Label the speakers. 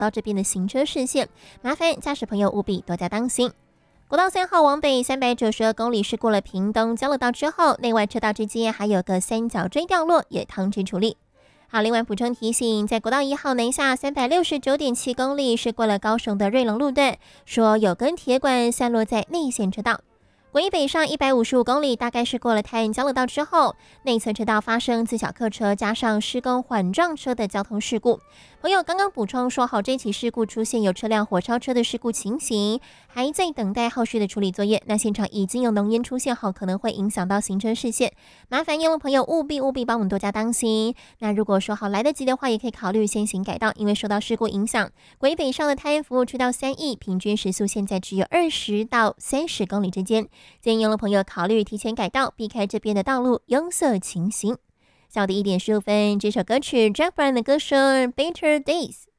Speaker 1: 到这边的行车视线，麻烦驾驶朋友务必多加当心。国道3号往北392公里是过了屏东交流道之后，内外车道之间还有个三角锥掉落，也汤汁处理。好，另外补充提醒，在国道1号南下369.7公里是过了高雄的瑞隆路段，说有根铁管散落在内线车道。国一北上155公里，大概是过了泰安交流道之后，内侧车道发生自小客车加上施工缓撞车的交通事故。朋友刚刚补充说好，这起事故出现有车辆火烧车的事故情形，还在等待后续的处理作业。那现场已经有浓烟出现后，可能会影响到行车视线，麻烦用路朋友务必帮我们多加当心。那如果说好来得及的话，也可以考虑先行改道，因为受到事故影响，国一北上的泰安服务区到3义，平均时速现在只有20到30公里之间。建议用路朋友考虑提前改道，避开这边的道路拥塞情形。下午的1点15分，这首歌曲 Jack Bryan 的歌声 Better Days